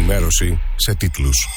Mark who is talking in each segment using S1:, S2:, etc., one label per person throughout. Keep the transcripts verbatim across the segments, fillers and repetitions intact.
S1: Ενημέρωση σε τίτλους.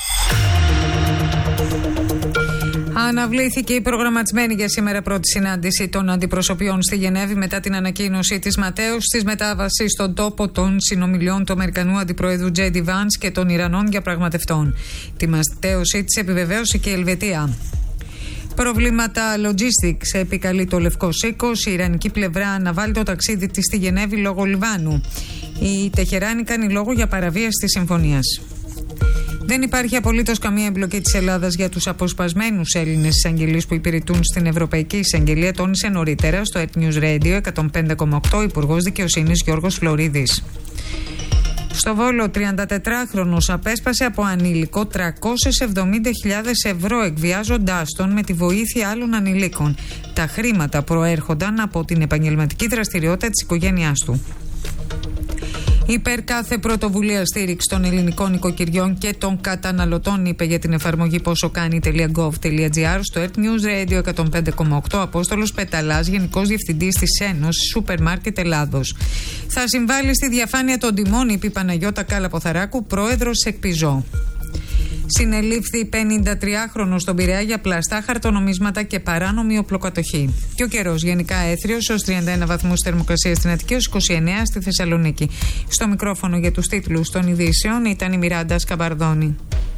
S2: Αναβλήθηκε η προγραμματισμένη για σήμερα πρώτη συνάντηση των αντιπροσωπιών στη Γενέβη μετά την ανακοίνωση της Ματέως της μετάβασης στον τόπο των συνομιλιών του Αμερικανού Αντιπροέδρου Τζέι Ντι Βάνς και των Ιρανών διαπραγματευτών. Τη ματέωσή της επιβεβαίωσε και η Ελβετία. Προβλήματα logistics επικαλεί το Λευκός Οίκος. Η Ιρανική πλευρά αναβάλει το ταξίδι της στη Γενέβη λόγω Λιβάνου. Η Τεχεράνη κάνει λόγο για παραβίαση της συμφωνίας. Δεν υπάρχει απολύτως καμία εμπλοκή της Ελλάδας για τους αποσπασμένους Έλληνες εισαγγελείς που υπηρετούν στην Ευρωπαϊκή Εισαγγελία, τόνισε νωρίτερα στο Earth News Radio εκατόν πέντε κόμμα οκτώ Υπουργός Δικαιοσύνης Γιώργος Φλωρίδης. Στο Βόλο, τριαντατετράχρονος απέσπασε από ανήλικο τριακόσιες εβδομήντα χιλιάδες ευρώ εκβιάζοντάς τον με τη βοήθεια άλλων ανηλίκων. Τα χρήματα προέρχονταν από την επαγγελματική δραστηριότητα της οικογένειάς του. Υπέρ κάθε πρωτοβουλία στήριξη των ελληνικών οικοκυριών και των καταναλωτών, είπε για την εφαρμογή ποσοκάνει.gov.gr στο Earth News Radio εκατόν πέντε κόμμα οκτώ Απόστολος Πεταλάς, Γενικός Διευθυντής της Ένωσης Σούπερ Μάρκετ Ελλάδος. Θα συμβάλλει στη διαφάνεια των τιμών, είπε η Παναγιώτα Κάλα-Ποθαράκου, πρόεδρος Εκπιζό. Συνελήφθη πενηντατριάχρονος στον Πειραιά για πλαστά χαρτονομίσματα και παράνομη οπλοκατοχή. Και ο καιρός γενικά έθριος ως τριάντα ένα βαθμούς θερμοκρασία στην Αττική, ως είκοσι εννέα στη Θεσσαλονίκη. Στο μικρόφωνο για τους τίτλους των ειδήσεων ήταν η Μιράντα Σκαμπαρδόνη.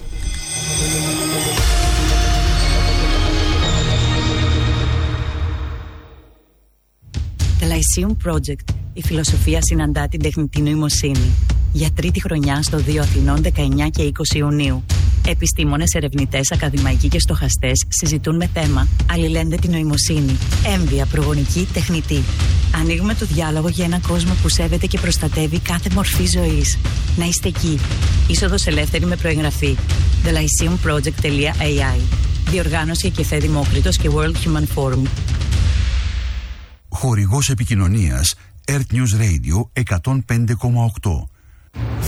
S3: The Lyceum Project. Η φιλοσοφία συναντά την τεχνητή νοημοσύνη. Για τρίτη χρονιά στο δύο Αθηνών δεκαεννέα και είκοσι Ιουνίου. Επιστήμονες, ερευνητές, ακαδημαϊκοί και στοχαστές συζητούν με θέμα αλληλένδετη νοημοσύνη, έμβια, προγονική, τεχνητή. Ανοίγουμε το διάλογο για έναν κόσμο που σέβεται και προστατεύει κάθε μορφή ζωής. Να είστε εκεί. Είσοδος ελεύθερη με προεγγραφή. the lyceum project τελεία a i. Διοργάνωση Εκεφέ Δημόκριτος και World Human Forum.
S4: Χορηγός επικοινωνίας Earth News Radio εκατόν πέντε κόμμα οκτώ.